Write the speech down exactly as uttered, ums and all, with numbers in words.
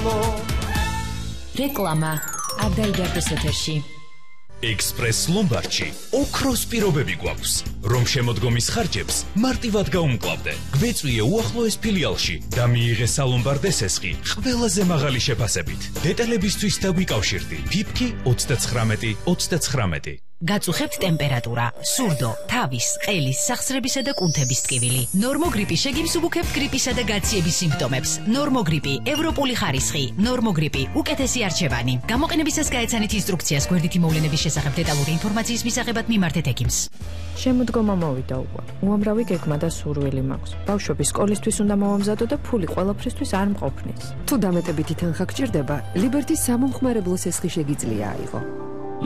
სალო რეკლამა არ დაიდარდეს ეთერში ექსპრეს ლომბარდში ოქროს პირობები გვაქვს, რომ შემოდგომის ხარჯებს მარტივად გაუმკლავდე. გვეწვიე უახლოეს ფილიალში და მიიღე სალომბარდე სესხი ყველაზე მაღალი შეფასებით. დეტალებისთვის დაგვიკავშირდი ფიფკი ოცდაცხრამეტი ოცდაცხრამეტი. გაწუხებთ ტემპერატურა, სურდო, თავის, ყელის, სახსრებისა და კუნთების ტკივილი. ნორმოგრიპი შეგიმსუბუქებთ გრიპისა და გაციების სიმპტომებს. ნორმოგრიპი, ევროპული ხარისხი, ნორმოგრიპი, უკეთესი არჩევანი. გამოყენებისას გაეცანით ინსტრუქციას გვერდითი მოვლენების შესახებ დეტალური ინფორმაციის მისაღებად მიმართეთ ექიმს. შემოდგომა მოვიდა უკვე. უამრავი გეგმა და სურვილი მაქვს. ბავშვები სკოლისთვის უნდა მოვამზადო და ფული ყველაფრისთვის არ მყოფნის. თუ დამეტებითი თანხა გჭირდება, ლიბერტის სამომხმარებლო სესხი შეგიძლია აიღო.